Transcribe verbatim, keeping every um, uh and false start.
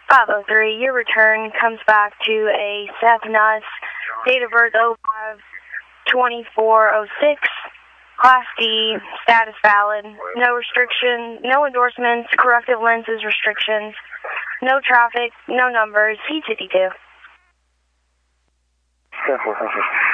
five oh three, your return comes back to a Seth Nuss, date of birth oh five twenty-four oh six, Class D, status valid, no restriction, no endorsements, corrective lenses restrictions, no traffic, no numbers, P fifty-two. ten four,